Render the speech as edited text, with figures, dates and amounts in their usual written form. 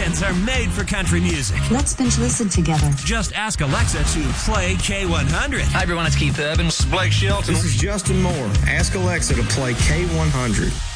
weekends are made for country music. Let's binge listen together. Just ask Alexa to play K100. Hi, everyone. It's Keith Urban. This is Blake Shelton. This is Justin Moore. Ask Alexa to play K100.